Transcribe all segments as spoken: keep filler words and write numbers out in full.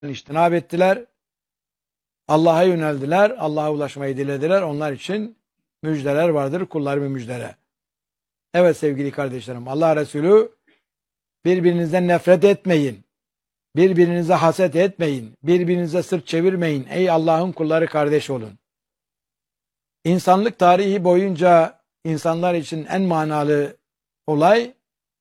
İçtinab ettiler. Allah'a yöneldiler. Allah'a ulaşmayı dilediler. Onlar için müjdeler vardır. Kullarımı müjdele. Evet sevgili kardeşlerim. Allah Resulü birbirinizden nefret etmeyin. Birbirinize haset etmeyin. Birbirinize sırt çevirmeyin. Ey Allah'ın kulları kardeş olun. İnsanlık tarihi boyunca insanlar için en manalı olay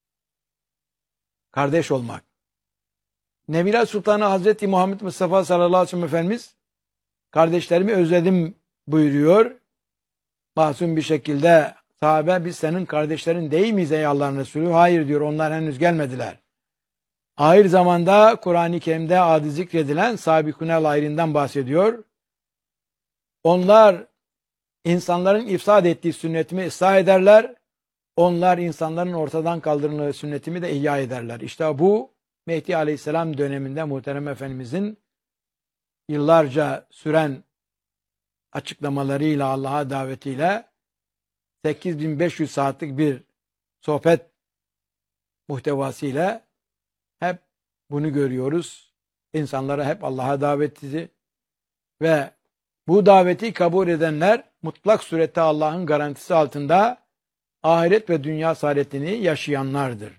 kardeş olmak. Nebiler Sultanı Hazreti Muhammed Mustafa sallallahu aleyhi ve sellem Efendimiz kardeşlerimi özledim buyuruyor. Masum bir şekilde sahabe biz senin kardeşlerin değil miyiz ey Allah'ın Resulü? Hayır diyor, onlar henüz gelmediler. Ahir zamanda Kur'an-ı Kerim'de adı zikredilen Sabikune ayrından bahsediyor. Onlar insanların ifsad ettiği sünnetimi ıslah ederler. Onlar insanların ortadan kaldırıldığı sünnetimi de ihya ederler. İşte bu Mehdi Aleyhisselam döneminde muhterem Efendimizin yıllarca süren açıklamalarıyla, Allah'a davetiyle sekiz bin beş yüz saatlik bir sohbet muhtevasıyla hep bunu görüyoruz. İnsanlara hep Allah'a davetizi ve bu daveti kabul edenler mutlak surette Allah'ın garantisi altında ahiret ve dünya saadetini yaşayanlardır.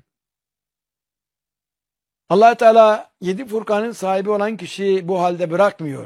Allah Teala yedi Furkan'ın sahibi olan kişiyi bu halde bırakmıyor.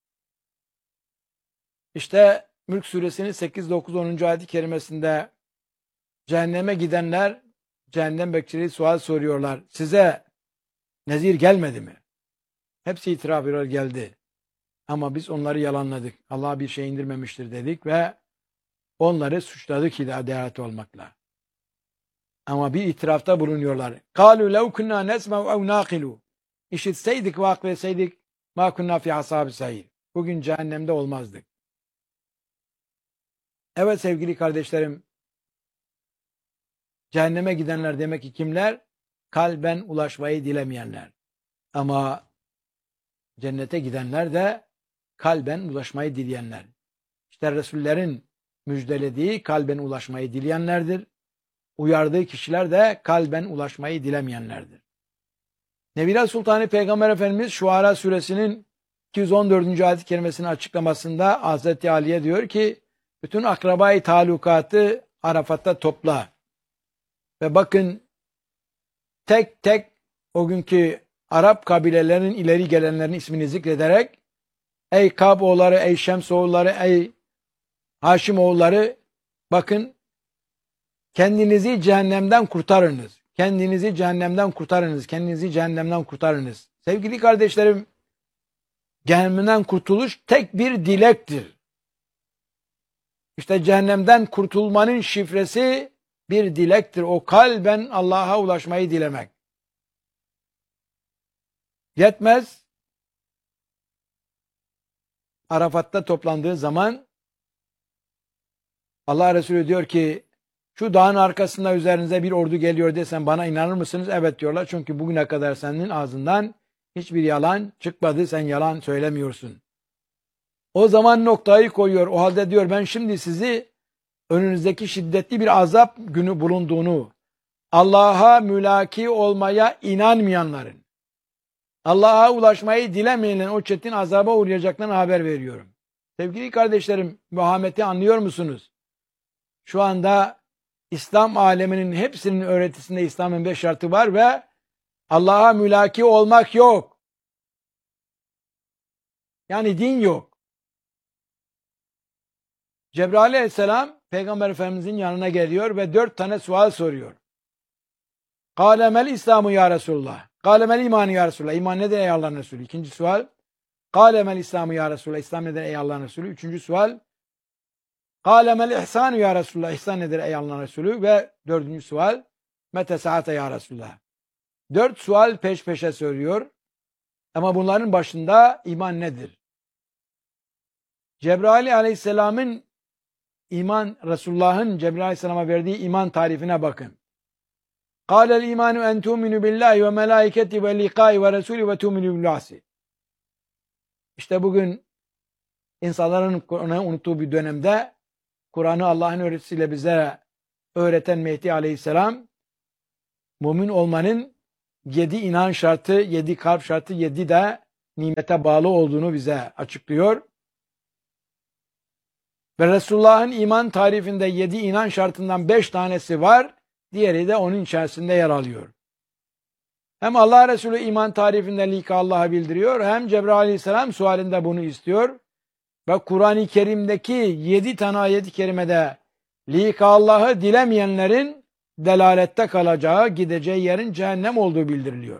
İşte Mülk suresinin sekiz, dokuz, onuncu ayet-i kerimesinde cehenneme gidenler cehennem bekçileri sual soruyorlar. Size nezir gelmedi mi? Hepsi itiraf ediyor, geldi. Ama biz onları yalanladık. Allah bir şey indirmemiştir dedik ve onları suçladık hidayet olmakla. Ama bir itirafta bulunuyorlar. قَالُوا لَوْ كُنَّا نَسْمَوْ اَوْ نَاقِلُوا İşitseydik ve akletseydik مَا كُنَّا فِي عَصَابِ سَعِيرٍ Bugün cehennemde olmazdık. Evet sevgili kardeşlerim, cehenneme gidenler demek ki kimler? Kalben ulaşmayı dilemeyenler. Ama cennete gidenler de kalben ulaşmayı dileyenler. İşte Resullerin müjdelediği kalben ulaşmayı dileyenlerdir. Uyardığı kişiler de kalben ulaşmayı dilemeyenlerdir. Nebiler Sultanı Peygamber Efendimiz Şuara suresinin iki yüz on dördüncü ayet-i kerimesinin açıklamasında Hazreti Ali'ye diyor ki bütün akrabayı talukatı Arafat'ta topla. Ve bakın tek tek o günkü Arap kabilelerinin ileri gelenlerin ismini zikrederek ey Kab oğulları, ey Şems oğulları, ey Haşim oğulları bakın kendinizi cehennemden kurtarınız. Kendinizi cehennemden kurtarınız. Kendinizi cehennemden kurtarınız. Sevgili kardeşlerim, cehennemden kurtuluş tek bir dilektir. İşte cehennemden kurtulmanın şifresi bir dilektir. O kalben Allah'a ulaşmayı dilemek. Yetmez. Arafat'ta toplandığı zaman Allah Resulü diyor ki şu dağın arkasında üzerinize bir ordu geliyor desem bana inanır mısınız? Evet diyorlar. Çünkü bugüne kadar senin ağzından hiçbir yalan çıkmadı. Sen yalan söylemiyorsun. O zaman noktayı koyuyor. O halde diyor ben şimdi sizi önünüzdeki şiddetli bir azap günü bulunduğunu, Allah'a mülaki olmaya inanmayanların, Allah'a ulaşmayı dilemeyenlerin o çetin azaba uğrayacaklarını haber veriyorum. Sevgili kardeşlerim, Muhammed'i anlıyor musunuz? Şu anda İslam aleminin hepsinin öğretisinde İslam'ın beş şartı var ve Allah'a mülaki olmak yok. Yani din yok. Cebrail aleyhisselam Peygamber Efendimizin yanına geliyor ve dört tane sual soruyor. Kâle mel İslamu ya Resulullah. Kâle mel imanı ya Resulullah. İman nedir ey Allah'ın Resulü? İkinci sual. Kâle mel İslamu ya Resulullah. İslam nedir ey Allah'ın Resulü? Üçüncü sual. Kâle mel ihsanu ya Resulullah. İhsan nedir ey Allah'ın Resulü? Ve dördüncü sual. Mete saate ya Resulullah. Dört sual peş peşe soruyor. Ama bunların başında iman nedir? Cebrail aleyhisselamın iman, Resulullah'ın Cebrail aleyhisselama verdiği iman tarifine bakın. Kâlel imanu en tu'minu billahi ve melâiketi ve liqâi ve resûli ve tu'minu billâsi. İşte bugün insanların Kur'an'ı unuttuğu bir dönemde Kur'an'ı Allah'ın öğretisiyle bize öğreten Mehdi aleyhisselam mümin olmanın yedi inan şartı, yedi kalp şartı, yedi de nimete bağlı olduğunu bize açıklıyor. Ve Resulullah'ın iman tarifinde yedi inan şartından beş tanesi var. Diğeri de onun içerisinde yer alıyor. Hem Allah Resulü iman tarifinde lika Allah'a bildiriyor, hem Cebrail Aleyhisselam sualinde bunu istiyor. Ve Kur'an-ı Kerim'deki yedi tane ayet-i kerimede lika Allah'ı dilemeyenlerin delalette kalacağı, gideceği yerin cehennem olduğu bildiriliyor.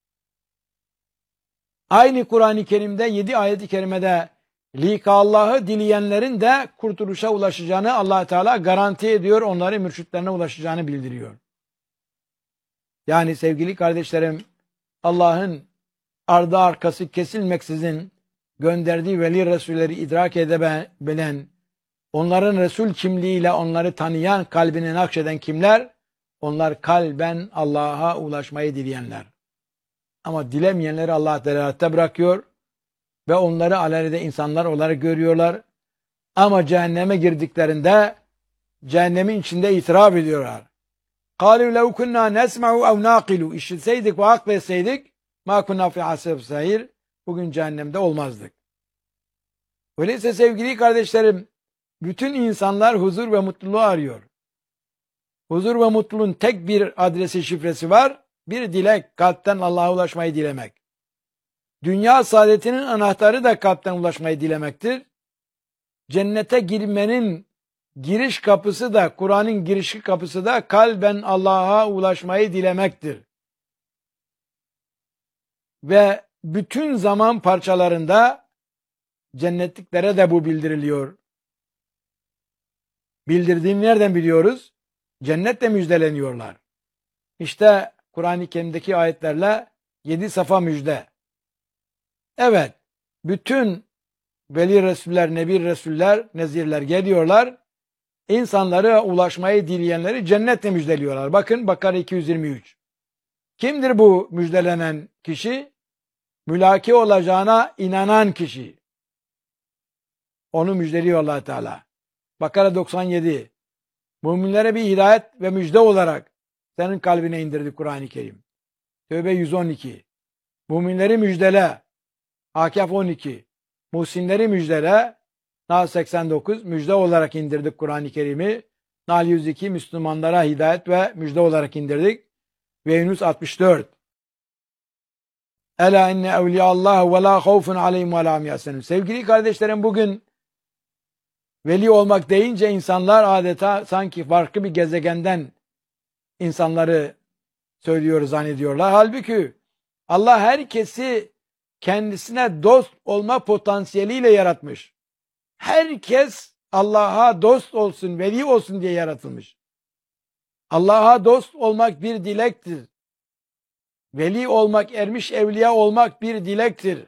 Aynı Kur'an-ı Kerim'de yedi ayet-i kerimede lika Allah'ı dileyenlerin de kurtuluşa ulaşacağını Allah Teala garanti ediyor, onların mürşitlerine ulaşacağını bildiriyor. Yani sevgili kardeşlerim, Allah'ın ardı arkası kesilmeksizin gönderdiği veli Resulleri idrak edebilen, onların Resul kimliğiyle onları tanıyan, kalbine nakşeden kimler? Onlar kalben Allah'a ulaşmayı dileyenler. Ama dilemeyenleri Allah delalette bırakıyor ve onları alelade insanlar olarak görüyorlar. Ama cehenneme girdiklerinde cehennemin içinde itiraf ediyorlar. قَالُوا لَوْ كُنَّا نَسْمَعُ اَوْ نَاقِلُوا İşitseydik ve akletseydik مَا كُنَّا فِي عَسَبِ سَعِيرٍ Bugün cehennemde olmazdık. Öyleyse sevgili kardeşlerim, bütün insanlar huzur ve mutluluğu arıyor. Huzur ve mutluluğun tek bir adresi, şifresi var. Bir dilek, kalpten Allah'a ulaşmayı dilemek. Dünya saadetinin anahtarı da kalpten ulaşmayı dilemektir. Cennete girmenin giriş kapısı da, Kur'an'ın giriş kapısı da kalben Allah'a ulaşmayı dilemektir. Ve bütün zaman parçalarında cennetliklere de bu bildiriliyor. Bildirdiğini nereden biliyoruz? Cennetle müjdeleniyorlar. İşte Kur'an-ı Kerim'deki ayetlerle yedi safa müjde. Evet, bütün veli Resuller, Nebi Resuller, Nezirler geliyorlar. İnsanlara ulaşmayı dileyenleri cennetle müjdeliyorlar. Bakın Bakara iki yüz yirmi üç. Kimdir bu müjdelenen kişi? Mülaki olacağına inanan kişi. Onu müjdeliyor Allah Teala. Bakara doksan yedi. Müminlere bir hidayet ve müjde olarak senin kalbine indirdi Kur'an-ı Kerim. Tövbe yüz on iki. Müminleri müjdele. Akaf on iki. Muhsinleri müjdele. Nahl seksen dokuz. Müjde olarak indirdik Kur'an-ı Kerim'i. Nahl yüz iki. Müslümanlara hidayet ve müjde olarak indirdik. Ve Yunus altmış dört. Ela inne evliyallah ve la havfun aleyhim ve la hum yahzenun. Sevgili kardeşlerim, bugün veli olmak deyince insanlar adeta sanki farklı bir gezegenden insanları söylüyor zannediyorlar. Halbuki Allah herkesi kendisine dost olma potansiyeliyle yaratmış. Herkes Allah'a dost olsun, veli olsun diye yaratılmış. Allah'a dost olmak bir dilektir. Veli olmak, ermiş evliya olmak bir dilektir.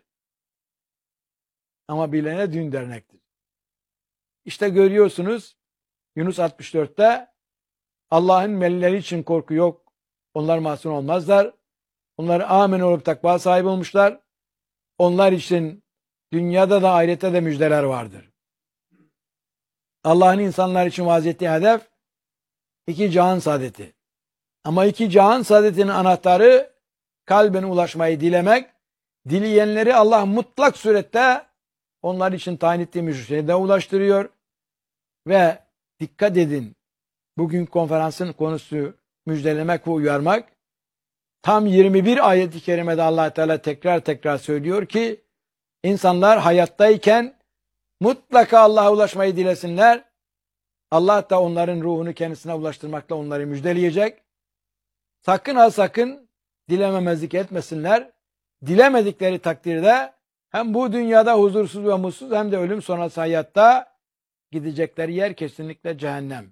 Ama bilene düğün dernektir. İşte görüyorsunuz Yunus altmış dörtte Allah'ın velileri için korku yok. Onlar masum olmazlar. Onlar amin olup takva sahibi olmuşlar. Onlar için dünyada da ahirette de müjdeler vardır. Allah'ın insanlar için vaaz ettiği hedef iki cihan saadeti. Ama iki cihan saadetinin anahtarı kalbine ulaşmayı dilemek. Dileyenleri Allah mutlak surette onlar için tayin ettiği müjdeye ulaştırıyor. Ve dikkat edin, bugün konferansın konusu müjdelemek ve uyarmak. Tam yirmi bir ayet-i kerimede Allah Teala tekrar tekrar söylüyor ki insanlar hayattayken mutlaka Allah'a ulaşmayı dilesinler. Allah da onların ruhunu kendisine ulaştırmakla onları müjdeleyecek. Sakın ha sakın dilememezlik etmesinler. Dilemedikleri takdirde hem bu dünyada huzursuz ve mutsuz hem de ölüm sonrası hayatta gidecekleri yer kesinlikle cehennem.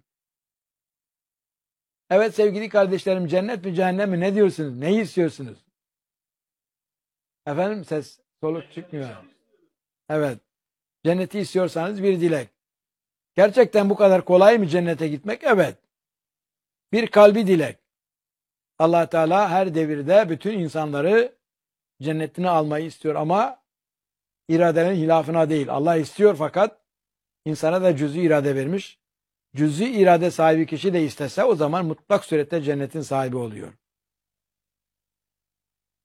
Evet sevgili kardeşlerim, cennet mi cehennem mi ne diyorsunuz? Neyi istiyorsunuz? Efendim ses soluk çıkmıyor. Evet. Cenneti istiyorsanız bir dilek. Gerçekten bu kadar kolay mı cennete gitmek? Evet. Bir kalbi dilek. Allah Teala her devirde bütün insanları cennetine almayı istiyor ama iradenin hilafına değil. Allah istiyor fakat insana da cüz'i irade vermiş. Cüz'i irade sahibi kişi de istese o zaman mutlak surette cennetin sahibi oluyor.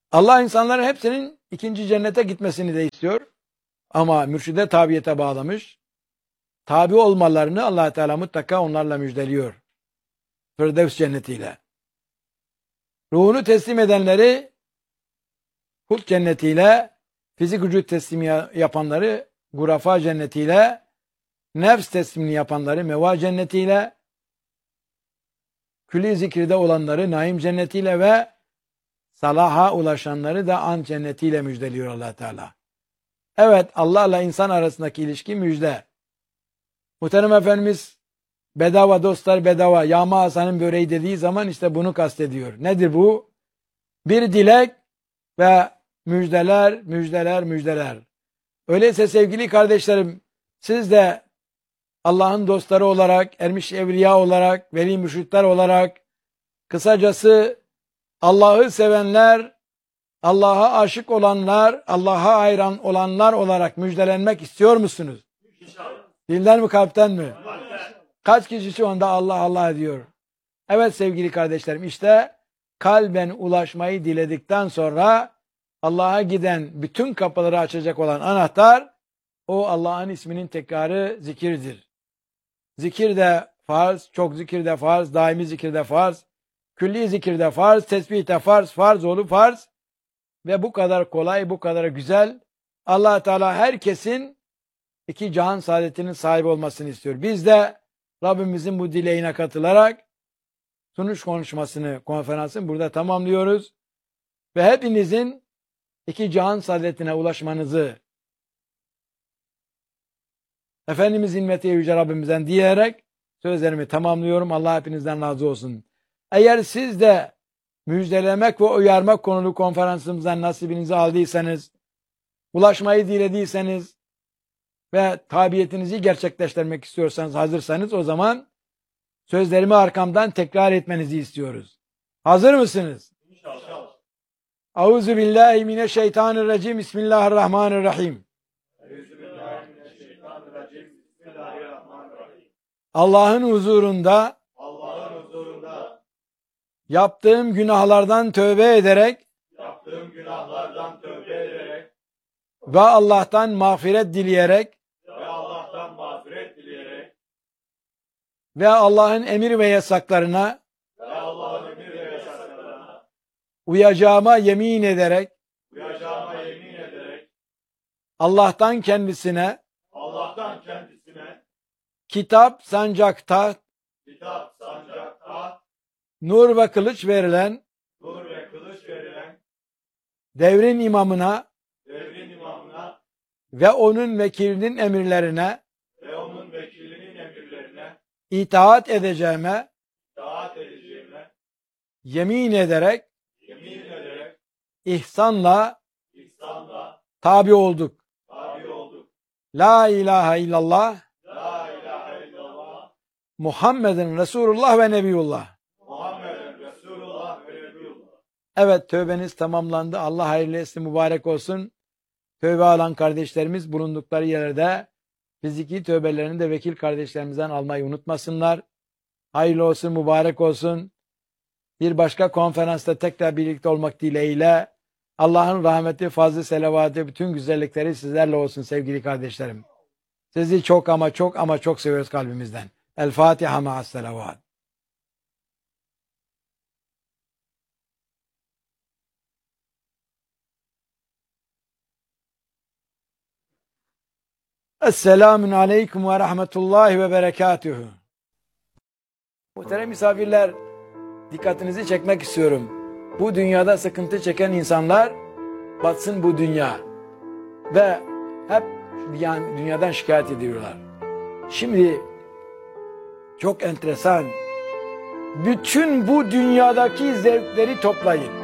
Allah insanların hepsinin ikinci cennete gitmesini de istiyor. Ama mürşide tabiyete bağlamış. Tabi olmalarını Allah Teala mutlaka onlarla müjdeliyor. Firdevs cennetiyle. Ruhunu teslim edenleri Hud cennetiyle, fizik vücut teslimi yapanları Gurafa cennetiyle, nefs teslimini yapanları Meva cennetiyle, külli zikirde olanları Naim cennetiyle ve salaha ulaşanları da An cennetiyle müjdeliyor Allah Teala. Evet, Allah'la insan arasındaki ilişki müjde. Muhterem Efendimiz bedava dostlar bedava, Yağma Hasan'ın böreği dediği zaman işte bunu kastediyor. Nedir bu? Bir dilek ve müjdeler, müjdeler, müjdeler. Öyleyse sevgili kardeşlerim, siz de Allah'ın dostları olarak, ermiş evliya olarak, veli mürşitler olarak, kısacası Allah'ı sevenler, Allah'a aşık olanlar, Allah'a hayran olanlar olarak müjdelenmek istiyor musunuz? İnşallah. Dilden mi, kalpten mi? Kaç kişi şu anda Allah Allah diyor? Evet sevgili kardeşlerim, işte kalben ulaşmayı diledikten sonra Allah'a giden bütün kapıları açacak olan anahtar, o Allah'ın isminin tekrarı zikirdir. Zikir de farz, çok zikir de farz, daimi zikir de farz, külli zikir de farz, tesbih de farz, farz oğlu farz ve bu kadar kolay, bu kadar güzel. Allah Teala herkesin iki cihan saadetinin sahibi olmasını istiyor. Biz de Rabbimizin bu dileğine katılarak sunuş konuşmasını, konferansını burada tamamlıyoruz. Ve hepinizin iki cihan saadetine ulaşmanızı Efendimiz himmeti yüce Rabbimizden diyerek sözlerimi tamamlıyorum. Allah hepinizden razı olsun. Eğer siz de müjdelemek ve uyarmak konulu konferansımızdan nasibinizi aldıysanız, ulaşmayı dilediyseniz ve tabiyetinizi gerçekleştirmek istiyorsanız, hazırsanız o zaman sözlerimi arkamdan tekrar etmenizi istiyoruz. Hazır mısınız? İnşallah. Euzu billahi mineşşeytanirracim. Bismillahirrahmanirrahim. Allah'ın huzurunda Allah'ın huzurunda yaptığım günahlardan tövbe ederek yaptığım günahlardan tövbe ederek ve Allah'tan mağfiret dileyerek ve Allah'tan mağfiret dileyerek ve Allah'ın emir ve yasaklarına ve Allah'ın emir ve yasaklarına uyacağıma yemin ederek uyacağıma yemin ederek Allah'tan kendisine Allah'tan kendisine kitap, sancak, taht, kitap, sancak, taht, nur ve kılıç verilen nur ve kılıç verilen devrin imamına devrin imamına ve onun vekilinin emirlerine ve onun vekilinin emirlerine itaat edeceğime itaat edeceğime yemin ederek yemin ederek ihsanla ihsanla tabi olduk. tabi olduk. La ilahe illallah La ilahe illallah Muhammedin Resulullah ve Nebiyullah. Muhammeden Resulullah ve Nebiyullah. Evet, tövbeniz tamamlandı. Allah hayırlı etsin, mübarek olsun. Tövbe alan kardeşlerimiz bulundukları yerde fiziki tövbelerini de vekil kardeşlerimizden almayı unutmasınlar. Hayırlı olsun, mübarek olsun. Bir başka konferansta tekrar birlikte olmak dileğiyle Allah'ın rahmeti, fazlı selavatı, bütün güzellikleri sizlerle olsun sevgili kardeşlerim. Sizi çok ama çok ama çok seviyoruz kalbimizden. El Fatiha ma'as selavat. Esselamun aleyküm ve rahmetullahi ve berekatühü. Muhterem misafirler, dikkatinizi çekmek istiyorum. Bu dünyada sıkıntı çeken insanlar batsın bu dünya ve hep yani dünyadan şikayet ediyorlar. Şimdi çok enteresan, bütün bu dünyadaki zevkleri toplayın.